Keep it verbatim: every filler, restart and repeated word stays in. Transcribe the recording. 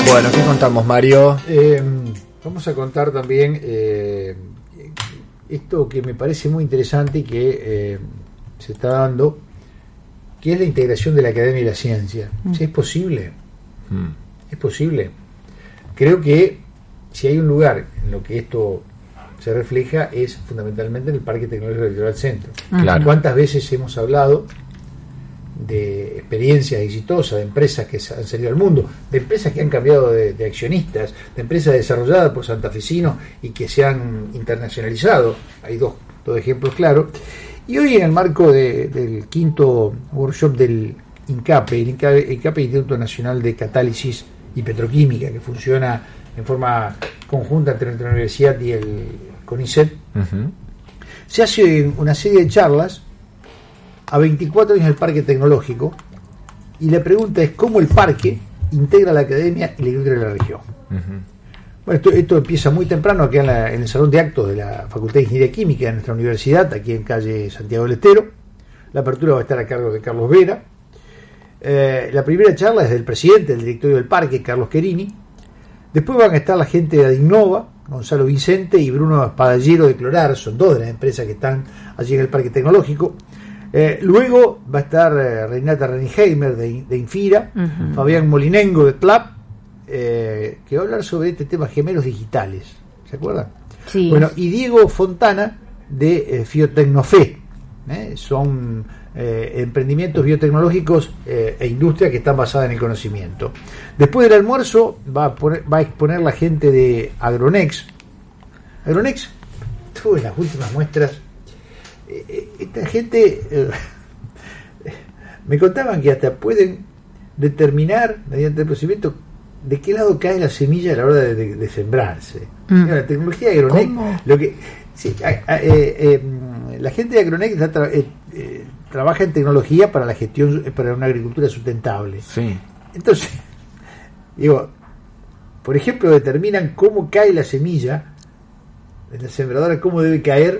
Bueno, ¿qué contamos, Mario? Eh, vamos a contar también eh, esto que me parece muy interesante y que eh, se está dando, que es la integración de la academia y la ciencia. Mm. ¿Sí es posible? Mm. ¿Es posible? Creo que si hay un lugar en lo que esto se refleja es fundamentalmente en el Parque Tecnológico del Litoral Centro. Claro. ¿Cuántas veces hemos hablado de experiencias exitosas, de empresas que han salido al mundo, de empresas que han cambiado de, de accionistas, de empresas desarrolladas por santafesinos y que se han internacionalizado? Hay dos, dos ejemplos claros. Y hoy, en el marco de, del quinto workshop del INCAPE, el INCAPE, INCAPE Instituto Nacional de Catálisis y Petroquímica, que funciona en forma conjunta entre nuestra universidad y el CONICET, uh-huh. se hace una serie de charlas a veinticuatro años del Parque Tecnológico, y la pregunta es cómo el parque integra la academia y la industria de la región. Uh-huh. Bueno, esto, esto empieza muy temprano aquí en, la, en el Salón de Actos de la Facultad de Ingeniería Química de nuestra universidad, aquí en calle Santiago del Estero. La apertura va a estar a cargo de Carlos Vera. Eh, la primera charla es del presidente del directorio del parque, Carlos Querini. Después van a estar la gente de Adinnova, Gonzalo Vicente y Bruno Espadallero de Clorar, son dos de las empresas que están allí en el Parque Tecnológico. Eh, luego va a estar eh, Renata Reniheimer de, de Infira, uh-huh. Fabián Molinengo de Clap, eh, que va a hablar sobre este tema, gemelos digitales, ¿se acuerdan? Sí. Bueno, y Diego Fontana de eh, Fiotecnofé, ¿eh? son eh, emprendimientos biotecnológicos eh, e industria que están basadas en el conocimiento. Después del almuerzo va a, poner, va a exponer la gente de Agronex. Agronex tuvo en las últimas muestras. Esta gente eh, me contaban que hasta pueden determinar mediante el procedimiento de qué lado cae la semilla a la hora de, de, de sembrarse. Mm. La tecnología de Agronex, lo que sí, a, a, eh, eh, la gente de Agronex tra, eh, eh, trabaja en tecnología para la gestión, para una agricultura sustentable. Sí. Entonces, digo, por ejemplo, determinan cómo cae la semilla en la sembradora, cómo debe caer